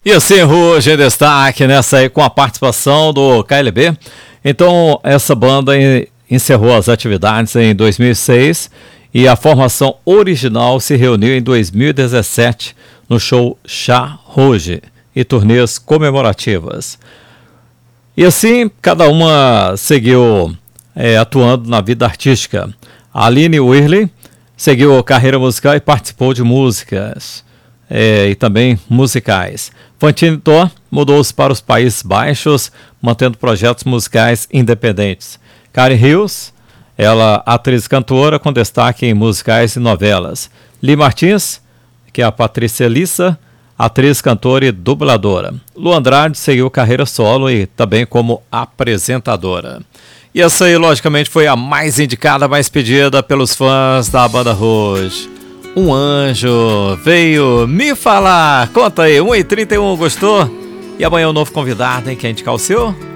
E assim, Ruge em destaque nessa aí com a participação do KLB. Então, essa banda encerrou as atividades em 2006 e a formação original se reuniu em 2017 no show Chá Ruge e turnês comemorativas. E assim, cada uma seguiu atuando na vida artística. A Aline Whirley seguiu a carreira musical e participou de músicas e também musicais. Fantine Thor mudou-se para os Países Baixos, mantendo projetos musicais independentes. Karen Hills, ela atriz e cantora com destaque em musicais e novelas. Lee Martins, que é a Patrícia Lissa, atriz, cantora e dubladora. Lu Andrade seguiu carreira solo e também como apresentadora. E essa aí, logicamente, foi a mais indicada, mais pedida pelos fãs da banda Ruge. Um anjo veio me falar. Conta aí, 1h31, gostou? E amanhã um novo convidado, hein? Quer indicar o seu?